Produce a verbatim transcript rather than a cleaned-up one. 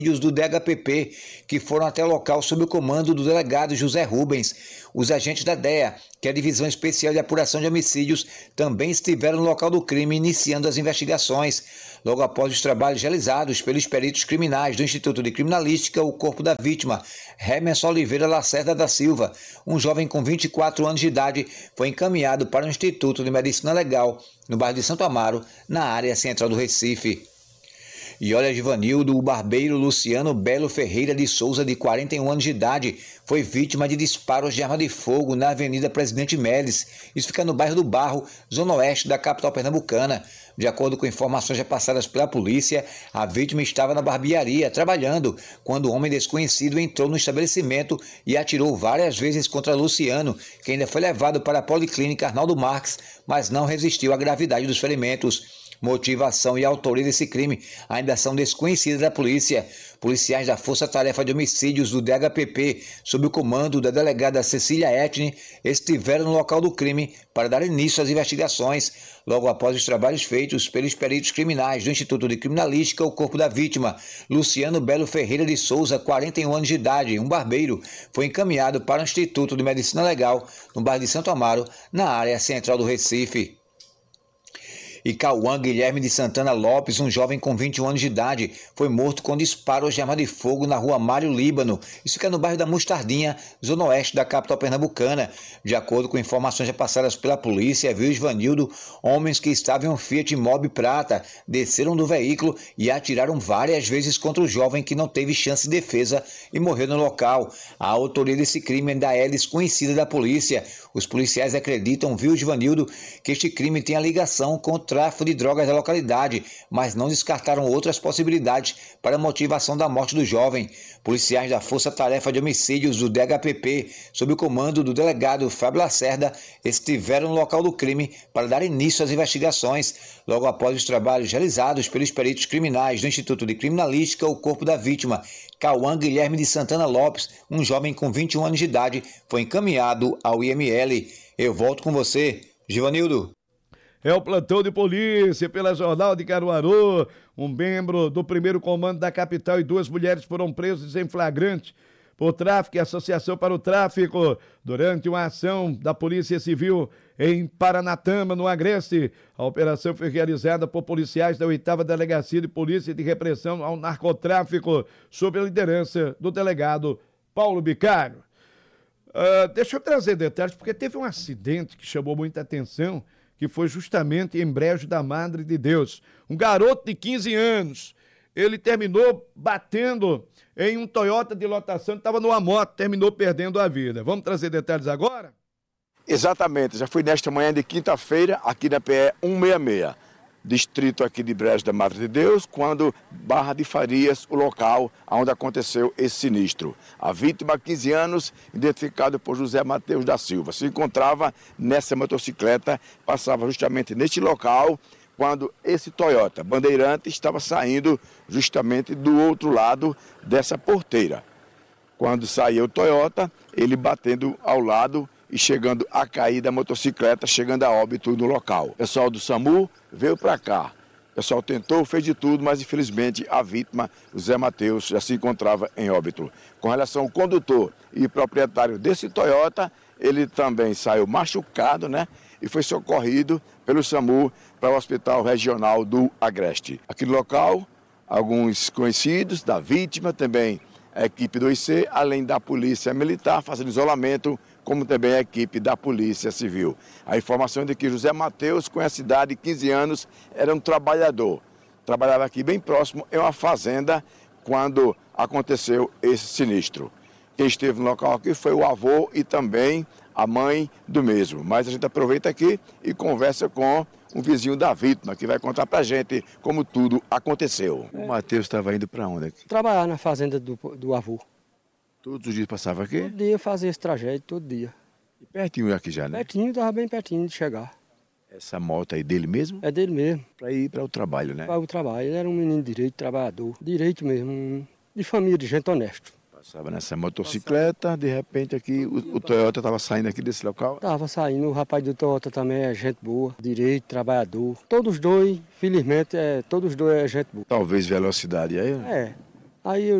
do D H P P, que foram até o local sob o comando do delegado José Rubens. Os agentes da D E A, que é a Divisão Especial de Apuração de Homicídios, também estiveram no local do crime iniciando as investigações. Logo após os trabalhos realizados pelos peritos criminais do Instituto de Criminalística, o corpo da vítima, Remerson Oliveira Lacerda da Silva, um jovem com vinte e quatro anos de idade, foi encaminhado para o Instituto de Medicina Legal, no bairro de Santo Amaro, na área central do Recife. E olha, Givanildo, o barbeiro Luciano Belo Ferreira de Souza, de quarenta e um anos de idade, foi vítima de disparos de arma de fogo na Avenida Presidente Médici. Isso fica no bairro do Barro, zona oeste da capital pernambucana. De acordo com informações repassadas pela polícia, a vítima estava na barbearia, trabalhando, quando um homem desconhecido entrou no estabelecimento e atirou várias vezes contra Luciano, que ainda foi levado para a Policlínica Arnaldo Marques, mas não resistiu à gravidade dos ferimentos. Motivação e autoria desse crime ainda são desconhecidas da polícia. Policiais da Força Tarefa de Homicídios do D H P P, sob o comando da delegada Cecília Etne, estiveram no local do crime para dar início às investigações. Logo após os trabalhos feitos pelos peritos criminais do Instituto de Criminalística, o corpo da vítima, Luciano Belo Ferreira de Souza, quarenta e um anos de idade, um barbeiro, foi encaminhado para o Instituto de Medicina Legal, no bairro de Santo Amaro, na área central do Recife. E Cauã Guilherme de Santana Lopes, um jovem com vinte e um anos de idade, foi morto com disparos de arma de fogo na rua Mário Líbano. Isso fica no bairro da Mostardinha, zona oeste da capital pernambucana. De acordo com informações repassadas pela polícia, viu Givanildo, homens que estavam em um Fiat Mobi prata desceram do veículo e atiraram várias vezes contra o jovem, que não teve chance de defesa e morreu no local. A autoria desse crime ainda é desconhecida da polícia. Os policiais acreditam, viu Givanildo, que este crime tem a ligação com o tráfico de drogas da localidade, mas não descartaram outras possibilidades para a motivação da morte do jovem. Policiais da Força Tarefa de Homicídios do D H P P, sob o comando do delegado Fábio Lacerda, estiveram no local do crime para dar início às investigações. Logo após os trabalhos realizados pelos peritos criminais do Instituto de Criminalística, o corpo da vítima, Cauã Guilherme de Santana Lopes, um jovem com vinte e um anos de idade, foi encaminhado ao I M L. Eu volto com você, Givanildo. É o plantão de polícia pela Jornal de Caruaru. Um membro do primeiro comando da capital e duas mulheres foram presos em flagrante por tráfico e associação para o tráfico durante uma ação da Polícia Civil em Paranatama, no Agreste. A operação foi realizada por policiais da oitava Delegacia de Polícia de Repressão ao Narcotráfico, sob a liderança do delegado Paulo Bicário. Uh, deixa eu trazer detalhes, porque teve um acidente que chamou muita atenção, que foi justamente em Brejo da Madre de Deus. Um garoto de quinze anos, ele terminou batendo em um Toyota de lotação, estava numa moto, terminou perdendo a vida. Vamos trazer detalhes agora? Exatamente, já fui nesta manhã de quinta-feira, aqui na P E cento e sessenta e seis, distrito aqui de Brejo da Madre de Deus, quando Barra de Farias, o local onde aconteceu esse sinistro. A vítima, quinze anos, identificado por José Mateus da Silva, se encontrava nessa motocicleta, passava justamente neste local, quando esse Toyota Bandeirante estava saindo justamente do outro lado dessa porteira. Quando saía o Toyota, ele batendo ao lado e chegando a cair da motocicleta, chegando a óbito no local. O pessoal do SAMU veio para cá. O pessoal tentou, fez de tudo, mas infelizmente a vítima, o Zé Mateus, já se encontrava em óbito. Com relação ao condutor e proprietário desse Toyota, ele também saiu machucado, né? E foi socorrido pelo SAMU para o Hospital Regional do Agreste. Aqui no local, alguns conhecidos da vítima, também a equipe do I C, além da Polícia Militar, fazendo isolamento, como também a equipe da Polícia Civil. A informação é de que José Mateus, com essa idade de quinze anos, era um trabalhador. Trabalhava aqui bem próximo, em uma fazenda, quando aconteceu esse sinistro. Quem esteve no local aqui foi o avô e também a mãe do mesmo. Mas a gente aproveita aqui e conversa com um vizinho da vítima, que vai contar pra gente como tudo aconteceu. O Mateus estava indo para onde aqui? Trabalhar na fazenda do, do avô. Todos os dias passava aqui? Todo dia fazia esse trajeto, todo dia. E pertinho aqui já, né? Pertinho, estava bem pertinho de chegar. Essa moto aí dele mesmo? É dele mesmo. Para ir para o trabalho, né? Para o trabalho. Ele era um menino de direito, trabalhador. Direito mesmo, de família, de gente honesta. Passava nessa motocicleta, de repente aqui o, o Toyota estava saindo aqui desse local? Estava saindo, o rapaz do Toyota também é gente boa, direito, trabalhador. Todos dois, felizmente, é, todos dois é gente boa. Talvez velocidade aí, né? É, Aí eu